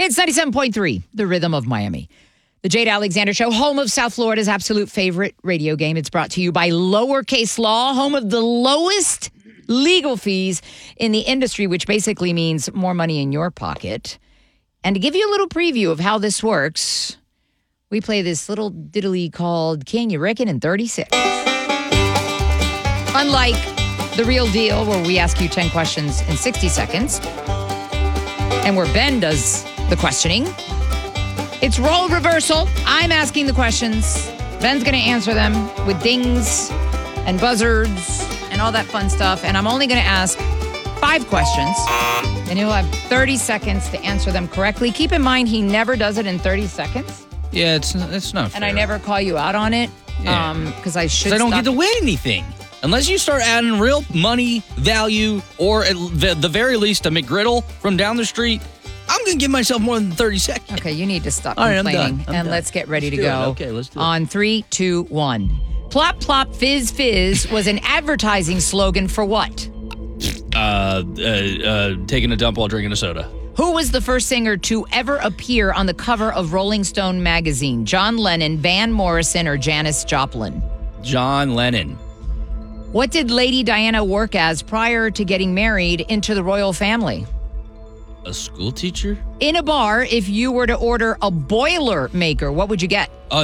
It's 97.3, the rhythm of Miami. The Jade Alexander Show, home of South Florida's absolute favorite radio game. It's brought to you by Lowercase Law, home of the lowest legal fees in the industry, which basically means more money in your pocket. And to give you a little preview of how this works, we play this little diddly called Can You Reckon in 30 Seconds. Unlike The Real Deal, where we ask you 10 questions in 60 seconds, and where Ben does the questioning, it's role reversal. I'm asking the questions. Ben's going to answer them with dings and buzzards and all that fun stuff. And I'm only going to ask 5 questions, and he'll have 30 seconds to answer them correctly. Keep in mind, he never does it in 30 seconds. Yeah, it's not fair. And I never call you out on it because I should. I don't get to win anything. Unless you start adding real money, value, or at the very least a McGriddle from down the street, I'm going to give myself more than 30 seconds. Okay, you need to stop All right, complaining. I'm done. Let's get ready to Let's do go. it. Okay, let's do it. On 3, 2, 1. Plop, plop, fizz, fizz was an advertising slogan for what? Taking a dump while drinking a soda. Who was the first singer to ever appear on the cover of Rolling Stone magazine? John Lennon, Van Morrison, or Janis Joplin? John Lennon. What did Lady Diana work as prior to getting married into the royal family? A school teacher? In a bar, if you were to order a Boilermaker, what would you get?